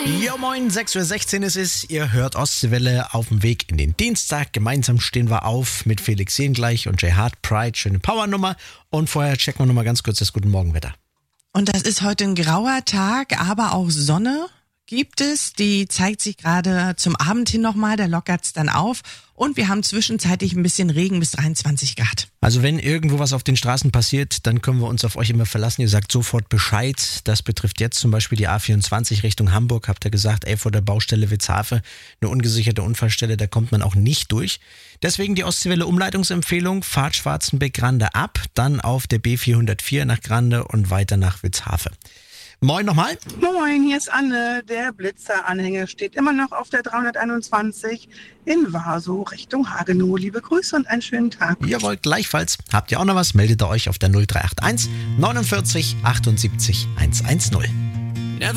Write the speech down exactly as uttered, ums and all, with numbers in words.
Ja moin, sechs Uhr sechzehn ist es. Ihr hört Ostseewelle auf dem Weg in den Dienstag. Gemeinsam stehen wir auf mit Felix Jehngleich und Jay Hart Pride. Schöne Powernummer. Und vorher checken wir nochmal ganz kurz das Guten Morgenwetter. Und das ist heute ein grauer Tag, aber auch Sonne gibt es. Die zeigt sich gerade zum Abend hin nochmal, da lockert's dann auf. Und wir haben zwischenzeitlich ein bisschen Regen bis dreiundzwanzig Grad. Also wenn irgendwo was auf den Straßen passiert, dann können wir uns auf euch immer verlassen. Ihr sagt sofort Bescheid. Das betrifft jetzt zum Beispiel die A vierundzwanzig Richtung Hamburg. Habt ihr gesagt, ey, vor der Baustelle Witzhafe, eine ungesicherte Unfallstelle, da kommt man auch nicht durch. Deswegen die Ostseewelle Umleitungsempfehlung, fahrt Schwarzenbeck-Grande ab, dann auf der B vierhundertvier nach Grande und weiter nach Witzhafe. Moin nochmal. Moin, hier ist Anne. Der Blitzer-Anhänger steht immer noch auf der dreihunderteinundzwanzig in Warsow Richtung Hagenow. Liebe Grüße und einen schönen Tag. Jawohl, gleichfalls. Habt ihr auch noch was? Meldet ihr euch auf der null drei acht eins neunundvierzig achtundsiebzig hundertzehn.